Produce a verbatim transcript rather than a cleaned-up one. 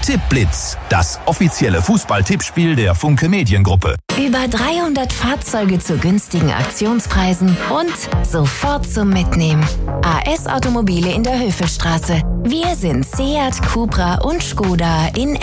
Tippblitz, das offizielle Fußball-Tippspiel der Funke Mediengruppe. Über dreihundert Fahrzeuge zu günstigen Aktionspreisen und sofort zum Mitnehmen. A S Automobile in der Höfestraße. Wir sind Seat, Cupra und Skoda in